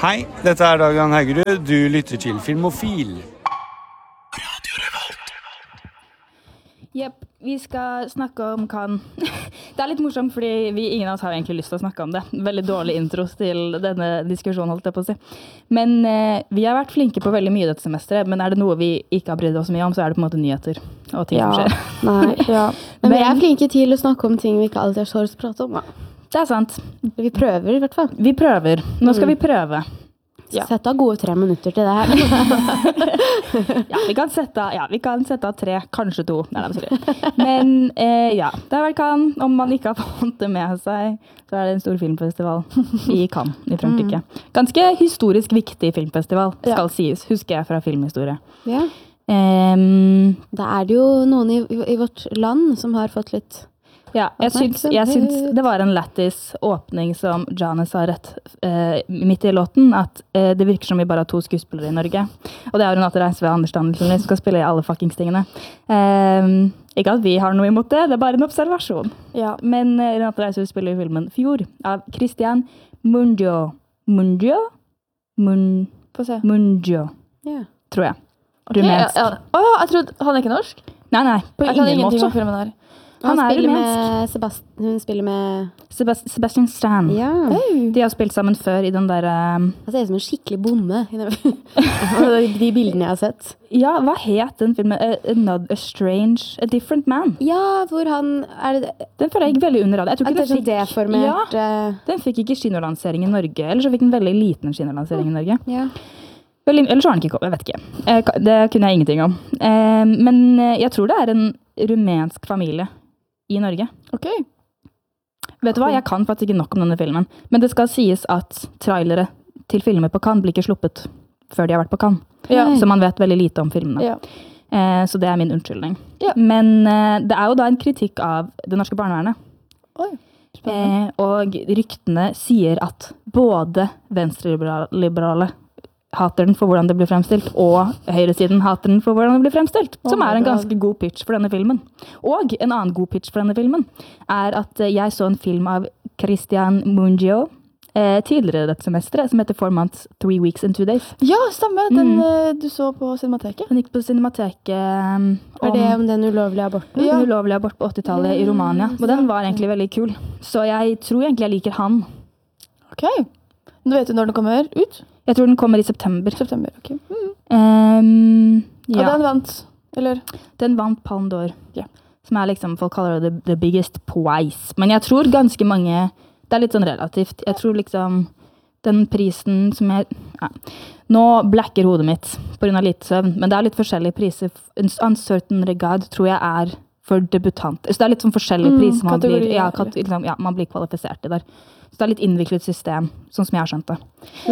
Hei, dette er Dagan Haugerud. Du lytter til Filmofil. Jepp, vi skal snakke om Cannes. Det litt morsomt, fordi ingen av oss har egentlig lyst til å snakke om det. Veldig dårlig intro til denne diskusjonen, holdt jeg på å si. Men vi har vært flinke på veldig mye dette semesteret, men det noe vi ikke har brydd oss mye om, så det på en måte nyheter og ting som skjer. Men vi flinke til å snakke om ting vi ikke alltid har så lyst til å prate om, da. Det sant. Vi prøver i hvert fall. Vi prøver. Nå skal vi prøve. Ja. Sett av gode 3 minutter til det her. vi kan sette av 3, kanskje 2. Nei, men det har vært Cannes. Om man ikke har fått det med seg, så det en stor filmfestival i Cannes i Frankrike. Ganske historisk viktig filmfestival, skal sies, husker jeg fra filmhistorie. Ja. Da det jo noen i vårt land som har fått litt... Ja, jeg syns det var en lættis åpning som Janis har rett midt i låten, at det virker som vi bare har 2 skuespillere i Norge. Og det Renate Reinsve og Anders Danielsen som skal spille i alle fuckings tingene. Ikke at vi har noe imot det, det bare en observasjon. Ja. Men Renate Reinsve spiller i filmen Fjord av Christian Mungiu. Mungiu, tror jeg. Rumensk. Jeg trodde han ikke norsk? Nei, på ingen måte. Han spiller med Sebastian Stan. Ja. De har spilt sammen før i den der... Han ser ut som en skikkelig bonde. De bildene jeg har sett. Ja, hva het den filmen? A Different Man. Ja, hvor han... Den føler jeg ikke veldig under radioen. Jeg tror ikke deformert... Ja, den fikk ikke kinolansering i Norge. Eller så fikk den veldig liten kinolansering i Norge. Ja. Eller så har den ikke kommet, jeg vet ikke. Det kunne jeg ingenting om. Men jeg tror det en rumensk familie i Norge. Ok. Vet du hva, jeg kan faktisk ikke nok om denne filmen. Men det skal sies at trailere til filmer på Cannes blir ikke sluppet før de har vært på Cannes. Ja. Så man vet veldig lite om filmene. Ja. Så det min unnskyldning. Ja. Men det jo da en kritikk av det norske barnevernet. Oi. Og ryktene sier at både venstreliberale hater den for hvordan det blir fremstilt, og høyresiden hater den for hvordan det blir fremstilt, som en ganske god pitch for denne filmen. Og en annen god pitch for denne filmen at jeg så en film av Christian Mungiu tidligere dette semesteret, som heter 4 Months, 3 Weeks and 2 Days. Ja, stemmer. Den du så på Cinemateket. Den gikk på Cinemateket. Det om den ulovlige aborten? Ja. En ulovlig abort på 80-tallet i Romania. Og den var egentlig veldig kul. Så jeg tror egentlig jeg liker han. Ok. Nå vet du når den kommer ut? Jeg tror den kommer i september. Ok. Ja. Og den vant, eller? Den vant Palme d'Or. Ja. Som liksom, folk kaller det the biggest prize. Men jeg tror ganske mange, det litt sånn relativt. Jeg tror liksom, den prisen som nå blacker hodet mitt på grunn av lite søvn, men det litt forskjellige priser. En Uncertain Regard tror jeg for debutanter. Så det litt sånn forskjellige priser man blir, man blir kvalifisert i der. Så det litt innviklet system, sånn som jeg har skjønt det.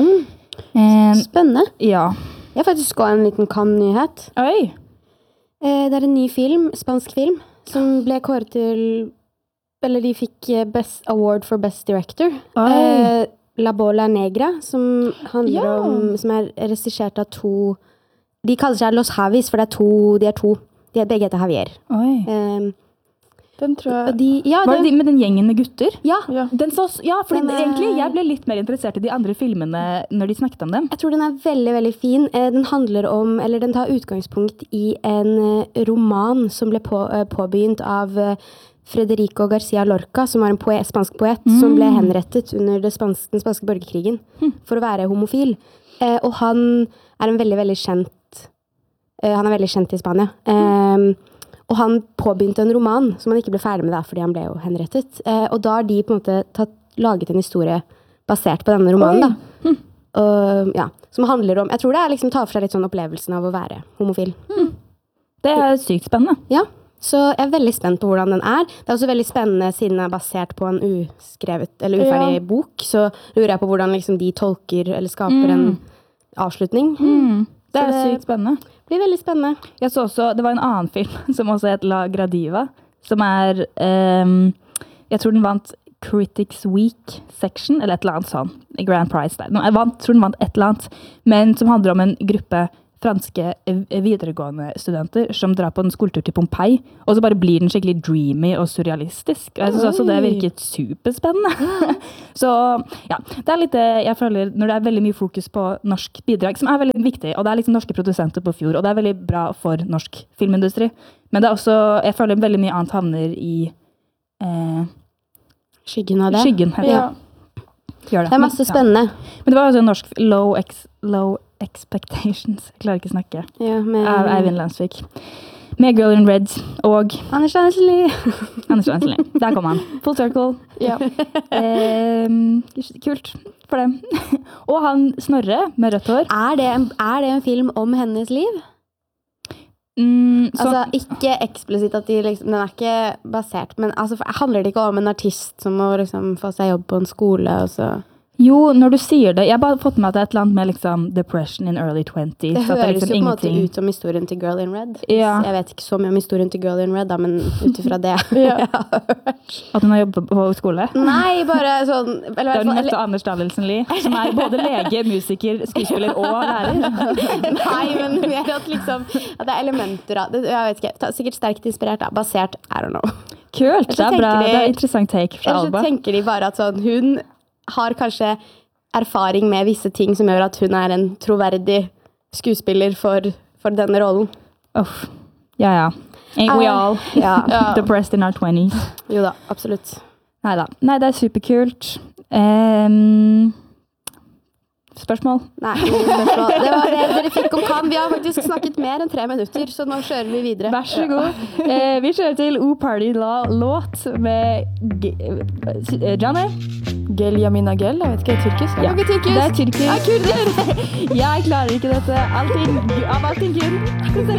Spennende. Ja. Jeg har faktisk også en liten Cannes-nyhet. Oi! Det en ny film, spansk film, som ble kåret til, eller de fikk Best Award for Best Director. La Bola Negra, som handler om, som regissert av 2, de kaller seg Los Javis, for de to. De begge heter Javier. Oi. Den tror jeg... Var det de med den gjengen med gutter? Ja. Egentlig jeg ble litt mer interessert i de andre filmene når de snakket om dem. Jeg tror den veldig, veldig fin. Den handler om, eller den tar utgangspunkt i en roman som ble påbegynt av Federico Garcia Lorca, som var en spansk poet, som ble henrettet under den spanske borgerkrigen for å være homofil. Og han en veldig, veldig kjent, han veldig kjent i Spania. Og han påbegynte en roman som han ikke ble ferdig med da, fordi han ble jo henrettet. Og da har de på en måte laget en historie basert på denne romanen da. Og, som handler om, jeg tror det liksom tar for seg litt sånn opplevelsen av å være homofil. Det sykt spennende. Ja, så jeg veldig spent på hvordan den Det også veldig spennende siden den basert på en uskrevet, eller uferdig bok, så lurer jeg på hvordan liksom de tolker eller skaper en avslutning. Det sykt spennende. Det blir veldig spennende. Jeg så også, det var en annen film som også het La Gradiva, som jeg tror den vant Critics Week section, eller et eller annet sånn, Grand Prize der. Jeg tror den vant et eller annet, men som handler om en gruppe franske videregående studenter som drar på en skoletur til Pompeii, og så bare blir den skikkelig dreamy og surrealistisk. Og jeg synes også det virket superspennende. Så ja, det er litt, jeg føler, når det er veldig mye fokus på norsk bidrag, som er veldig viktig, og det er liksom norske produsenter på fjord, og det er veldig bra for norsk filmindustri. Men det er også, jeg føler veldig mye annet havner i skyggen av det. Skyggen, ja. Det er masse spennende. Men det var også en norsk Low Expectations, jeg klarer ikke å snakke, av Eivind Landsvik. Med Girl in Red og Anders Landsli. Der kom han. Full circle. Ja. Kult for det. Og han Snorre med rødt hår. Er det en film om hennes liv? Altså, ikke eksplisitt at den er ikke basert, men altså, handler det ikke om en artist som må liksom få seg jobb på en skole, og så... Jo, når du sier det, jeg har bare fått med at det er et eller annet med liksom depression in early 20s. Det høres jo på en måte ut som historien til Girl in Red. Ja. Jeg vet ikke så mye om historien til Girl in Red, da, men utifra det jeg har hørt. At hun har jobbet på skole? Nei, bare sånn... Da har du møtt Anders Davidsen Lie, som er både lege, musiker, skuespiller og lærer. Nei, men mer at liksom, at det er elementer av det, jeg vet ikke, sikkert sterkt inspirert, basert, I don't know. Kult, det er bra, det er interessant take fra Alba. Ellers så tenker de bare at sånn, hun har kanskje erfaring med visse ting som gjør at hun er en troverdig skuespiller for denne rollen. Ja. Ain't we all depressed in our 20s? Jo da, absolutt. Neida. Nei, det er superkult. Spørsmål? Nei, spørsmål. Det var det dere fikk om Cannes. Vi har faktisk snakket mer enn 3 minutter, så nå kjører vi videre. Vær så god. Vi kjører til O Party låt med Janne. Gel Yamina Gel, jeg vet ikke, er tyrkisk? Ja, det er tyrkisk. Jeg er kurder! Jeg klarer ikke dette. Allting kun.